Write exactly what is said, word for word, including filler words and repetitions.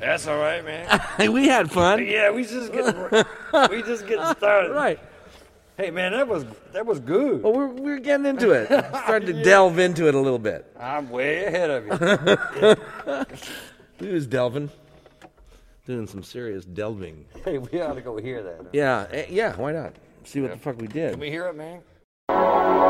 That's all right, man. We had fun. Yeah, we just getting we just getting started. Right. Hey, man, that was that was good. Well, we're we're getting into it. Starting to yeah. delve into it a little bit. I'm way ahead of you. Yeah. We was delving, doing some serious delving. Hey, we ought to go hear that. Huh? Yeah, yeah. Why not? See what yeah. the fuck we did. Can we hear it, man?